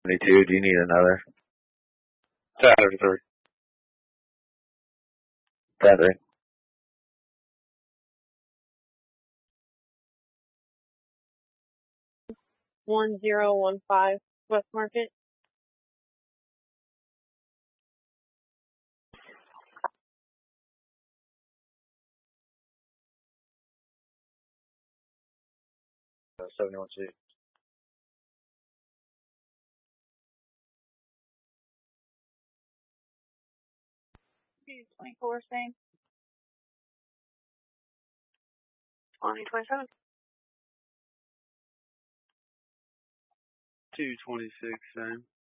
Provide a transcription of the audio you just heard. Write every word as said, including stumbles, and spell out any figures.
seventy-two. Do you need another? Saturday three. Saturday. One zero one five West Market. Uh, seventy-one C. twenty-four, same. twenty twenty-seven. two twenty-six, same.